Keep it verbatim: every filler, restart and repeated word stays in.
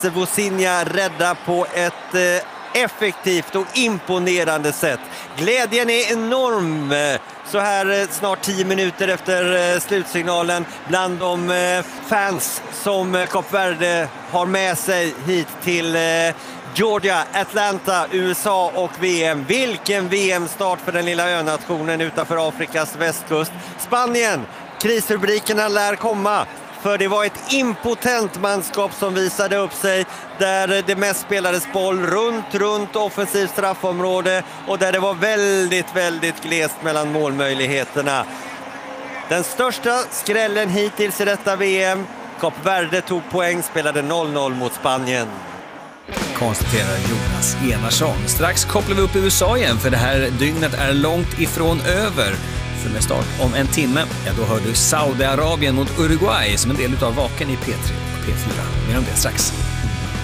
Vosinha rädda på ett eh, effektivt och imponerande sätt. Glädjen är enorm så här eh, snart tio minuter efter eh, slutsignalen bland de eh, fans som eh, Kap Verde har med sig hit till eh, Georgia, Atlanta, U S A och V M. Vilken V M-start för den lilla önationen utanför Afrikas västkust. Spanien, krisrubrikerna lär komma. För det var ett impotent manskap som visade upp sig där det mest spelades boll runt, runt offensivt straffområde och där det var väldigt, väldigt glest mellan målmöjligheterna. Den största skrällen hittills i detta V M. Kap Verde tog poäng, spelade noll noll mot Spanien. Konstaterar Jonas Enarsson. Strax kopplar vi upp i U S A igen för det här dygnet är långt ifrån över. För med start om en timme, ja då hör du Saudiarabien mot Uruguay som en del av Vaken i P tre och P fyra. Mer om det strax.